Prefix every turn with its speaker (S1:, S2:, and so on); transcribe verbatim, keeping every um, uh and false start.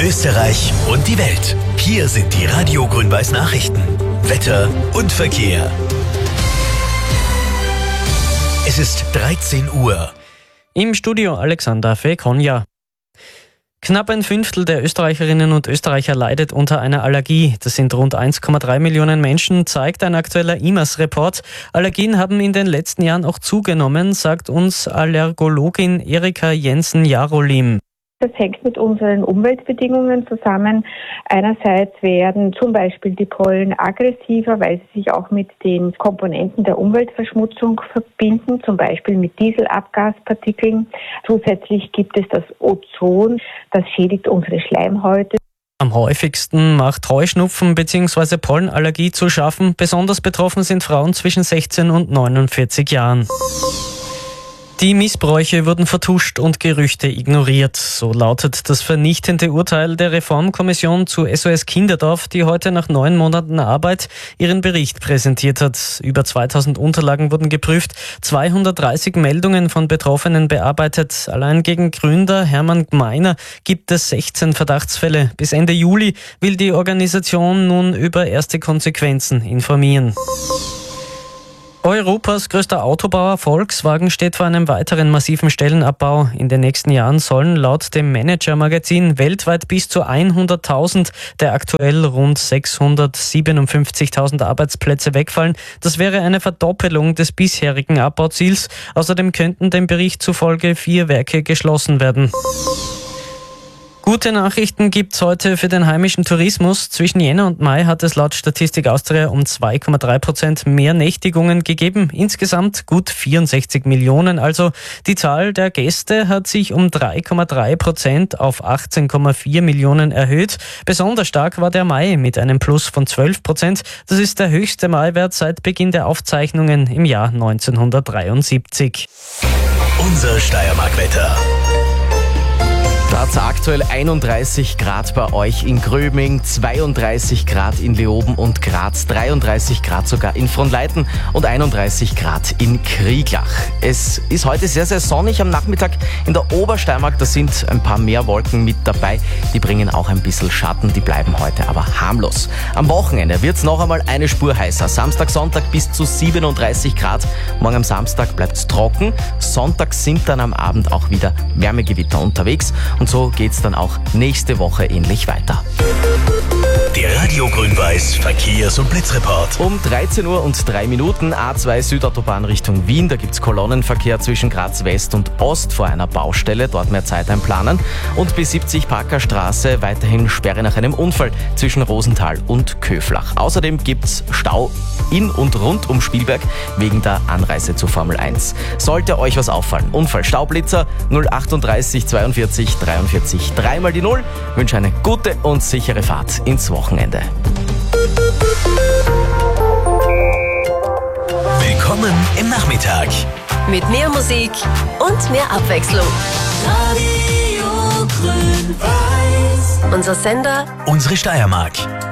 S1: Österreich und die Welt. Hier sind die Radio Grün-Weiß Nachrichten. Wetter und Verkehr. Es ist dreizehn Uhr.
S2: Im Studio Alexander Fekonja. Knapp ein Fünftel der Österreicherinnen und Österreicher leidet unter einer Allergie. Das sind rund eins Komma drei Millionen Menschen, zeigt ein aktueller I M A S-Report. Allergien haben in den letzten Jahren auch zugenommen, sagt uns Allergologin Erika Jensen-Jarolim.
S3: Das hängt mit unseren Umweltbedingungen zusammen. Einerseits werden zum Beispiel die Pollen aggressiver, weil sie sich auch mit den Komponenten der Umweltverschmutzung verbinden, zum Beispiel mit Dieselabgaspartikeln. Zusätzlich gibt es das Ozon, das schädigt unsere Schleimhäute.
S2: Am häufigsten macht Heuschnupfen bzw. Pollenallergie zu schaffen. Besonders betroffen sind Frauen zwischen sechzehn und neunundvierzig Jahren. Die Missbräuche wurden vertuscht und Gerüchte ignoriert. So lautet das vernichtende Urteil der Reformkommission zu S O S Kinderdorf, die heute nach neun Monaten Arbeit ihren Bericht präsentiert hat. Über zweitausend Unterlagen wurden geprüft, zweihundertdreißig Meldungen von Betroffenen bearbeitet. Allein gegen Gründer Hermann Gmeiner gibt es sechzehn Verdachtsfälle. Bis Ende Juli will die Organisation nun über erste Konsequenzen informieren. Europas größter Autobauer Volkswagen steht vor einem weiteren massiven Stellenabbau. In den nächsten Jahren sollen laut dem Manager-Magazin weltweit bis zu hunderttausend der aktuell rund sechshundertsiebenundfünfzigtausend Arbeitsplätze wegfallen. Das wäre eine Verdoppelung des bisherigen Abbauziels. Außerdem könnten dem Bericht zufolge vier Werke geschlossen werden. Gute Nachrichten gibt's heute für den heimischen Tourismus. Zwischen Jänner und Mai hat es laut Statistik Austria um zwei Komma drei Prozent mehr Nächtigungen gegeben. Insgesamt gut vierundsechzig Millionen. Also die Zahl der Gäste hat sich um drei Komma drei Prozent auf achtzehn Komma vier Millionen erhöht. Besonders stark war der Mai mit einem Plus von zwölf Prozent. Das ist der höchste Maiwert seit Beginn der Aufzeichnungen im Jahr neunzehnhundertdreiundsiebzig.
S1: Unser Steiermark-Wetter.
S4: Da hat es aktuell einunddreißig Grad bei euch in Gröbming, zweiunddreißig Grad in Leoben und Graz, dreiunddreißig Grad sogar in Fronleiten und einunddreißig Grad in Krieglach. Es ist heute sehr, sehr sonnig am Nachmittag in der Obersteiermark. Da sind ein paar mehr Wolken mit dabei. Die bringen auch ein bisschen Schatten, die bleiben heute aber harmlos. Am Wochenende wird es noch einmal eine Spur heißer. Samstag, Sonntag bis zu siebenunddreißig Grad. Morgen am Samstag bleibt es trocken. Sonntag sind dann am Abend auch wieder Wärmegewitter unterwegs. Und so geht's dann auch nächste Woche ähnlich weiter.
S1: Der Radio Grün-Weiß Verkehrs- und Blitzreport.
S4: Um dreizehn Uhr und drei Minuten A zwei Südautobahn Richtung Wien. Da gibt's Kolonnenverkehr zwischen Graz West und Ost vor einer Baustelle. Dort mehr Zeit einplanen. Und B siebzig Parkerstraße weiterhin Sperre nach einem Unfall zwischen Rosenthal und Köflach. Außerdem gibt's Stau in und rund um Spielberg wegen der Anreise zur Formel eins. Sollte euch was auffallen, Unfall, Staublitzer null achtunddreißig zweiundvierzig dreiundvierzig dreimal die Null. Wünsche eine gute und sichere Fahrt ins Wochenende.
S1: Willkommen im Nachmittag.
S5: Mit mehr Musik und mehr Abwechslung.
S6: Radio Grün-Weiß.
S5: Unser Sender,
S1: Unsere Steiermark.